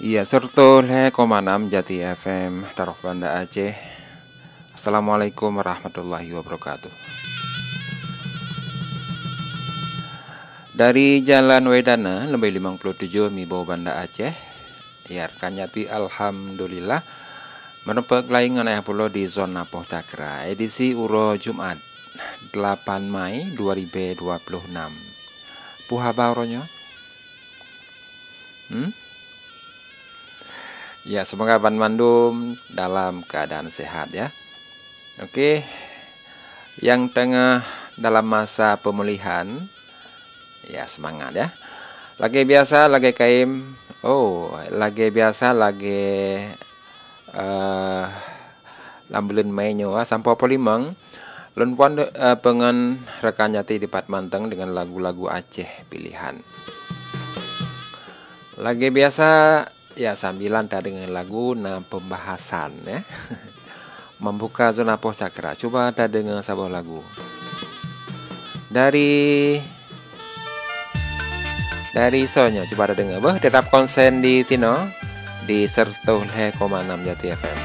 Iya, Sertul Komanam Jati FM Taruh Banda Aceh. Assalamualaikum warahmatullahi wabarakatuh. Dari Jalan Wedana Lembai 57 Mibo Banda Aceh. Ya, kanyati alhamdulillah menepek laingan ayah pulau di zona Poh Cakra. Edisi Uro Jumat 8 Mei 2026. Puha bauronya? Ya, semoga Ban Mandum dalam keadaan sehat ya. Oke, yang tengah dalam masa pemulihan, ya semangat ya. Lagi biasa, lagi kaim. Lagi biasa, lagi lambelan mainyo sampai polimang. Lun puan pengen rekan jati di Pat Manteng dengan lagu-lagu Aceh pilihan. Lagi biasa ya sambilan tak dengan lagu pembahasan ya. Membuka zona Poh Cakra. Coba tak dengan sebuah lagu. Dari Sonyo coba ada dengar. Tetap konsen di Tino di Sertul Komanam Jati FM.